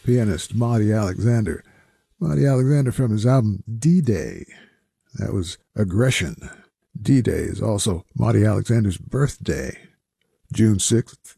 pianist Monty Alexander. Monty Alexander from his album D-Day. That was Aggression. D-Day is also Monty Alexander's birthday, June 6th,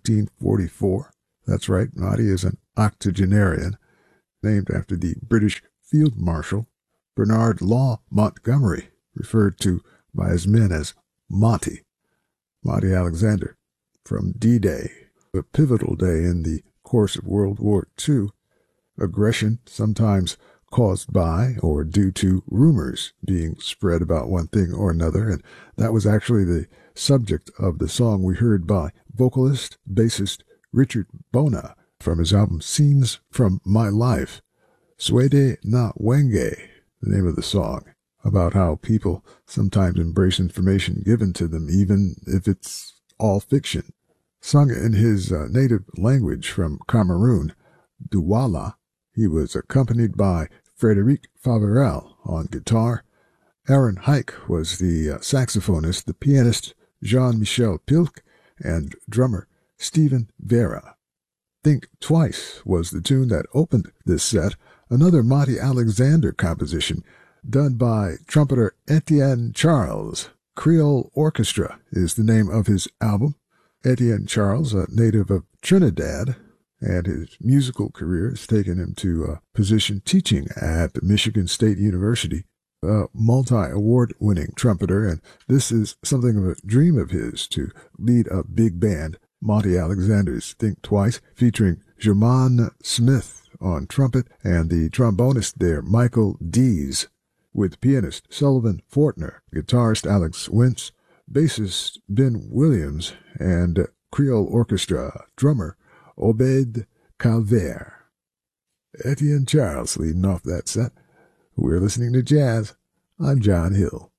1944. That's right, Monty is an octogenarian, named after the British Field Marshal Bernard Law Montgomery, referred to by his men as Monty. Monty Alexander from D-Day, a pivotal day in the course of World War II. Aggression, sometimes caused by or due to rumors being spread about one thing or another, and that was actually the subject of the song we heard by vocalist, bassist Richard Bona from his album Scenes from My Life. Suede na Wenge, the name of the song, about how people sometimes embrace information given to them, even if it's all fiction. Sung in his native language from Cameroon, Douala, he was accompanied by Frédéric Favorel on guitar. Aaron Hike was the saxophonist, the pianist Jean-Michel Pilk, and drummer Stephen Vera. Think Twice was the tune that opened this set, another Monty Alexander composition done by trumpeter Etienne Charles. Creole Orchestra is the name of his album. Etienne Charles, a native of Trinidad, and his musical career has taken him to a position teaching at Michigan State University, a multi-award-winning trumpeter, and this is something of a dream of his, to lead a big band, Monty Alexander's Think Twice, featuring Jermaine Smith on trumpet and the trombonist there, Michael Dees, with pianist Sullivan Fortner, guitarist Alex Wentz, bassist Ben Williams, and Creole Orchestra drummer Obed Calvert. Etienne Charles leading off that set. We're listening to jazz. I'm John Hill.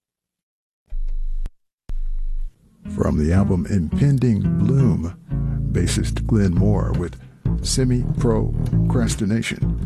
From the album Impending Bloom, bassist Glenn Moore with Semi-Procrastination.